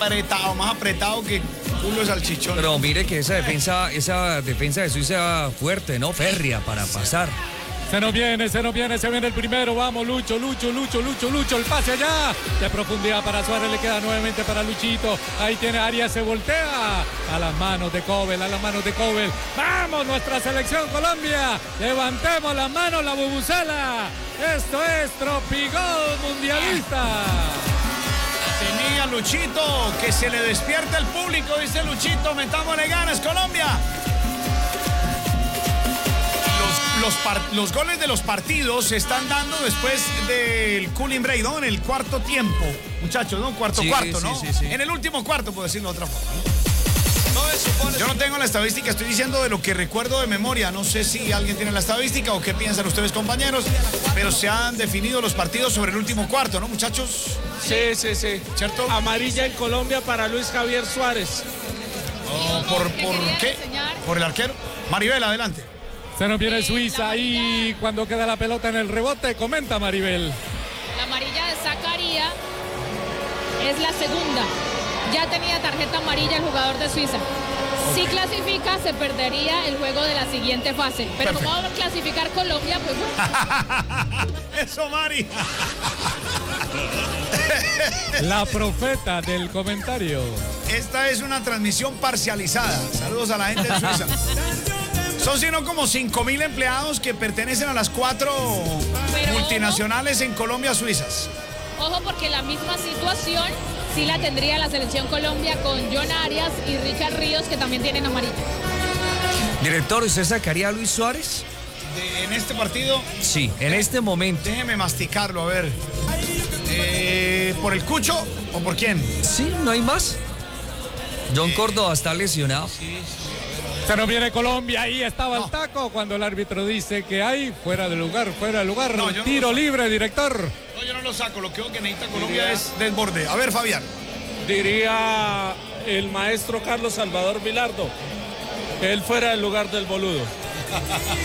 más apretado que culo de salchichón. Pero mire que esa defensa de Suiza fuerte, ¿no? Férrea para pasar. Se nos viene el primero. Vamos, Lucho. El pase allá. De profundidad para Suárez. Le queda nuevamente para Luchito. Ahí tiene Arias, se voltea. A las manos de Kobel. Vamos, nuestra selección Colombia. Levantemos las manos, la bubucela. Esto es Tropigol Mundialista. Tenía Luchito, que se le despierta el público, dice Luchito. Metámosle ganas, Colombia. Los goles de los partidos se están dando después del cooling break, ¿no? En el cuarto tiempo, muchachos, ¿no? Cuarto, ¿no? Sí. En el último cuarto, por decirlo de otra forma, ¿no? Yo no tengo la estadística, estoy diciendo de lo que recuerdo de memoria. No sé si alguien tiene la estadística o qué piensan ustedes, compañeros, pero se han definido los partidos sobre el último cuarto, ¿no, muchachos? Sí. ¿Cierto? Amarilla en Colombia para Luis Javier Suárez. ¿Por qué? ¿Por el arquero? Maribel, adelante. Se nos viene Suiza ahí cuando queda la pelota en el rebote. Comenta Maribel. La amarilla de Zakaria es la segunda. Ya tenía tarjeta amarilla el jugador de Suiza. Si clasifica, se perdería el juego de la siguiente fase. Pero Perfecto. como va a clasificar Colombia, pues bueno. Eso, Mari. La profeta del comentario. Esta es una transmisión parcializada. Saludos a la gente de Suiza. Son sino como 5.000 empleados que pertenecen a las 4 multinacionales en Colombia suizas. Ojo, porque la misma situación sí la tendría la selección Colombia con John Arias y Richard Ríos, que también tienen amarilla. Director, ¿usted sacaría a Luis Suárez? En este partido, Sí, en este momento. déjeme masticarlo, a ver. ¿Por el Cucho o por quién? Sí, no hay más. John Córdoba está lesionado. Se nos viene Colombia, ahí estaba el taco cuando el árbitro dice que hay fuera de lugar. No, yo no Tiro lo saco. libre, director. No, yo no lo saco. Lo que necesita Colombia es desborde. A ver, Fabián. Diría el maestro Carlos Salvador Vilardo. Él fuera del lugar del boludo.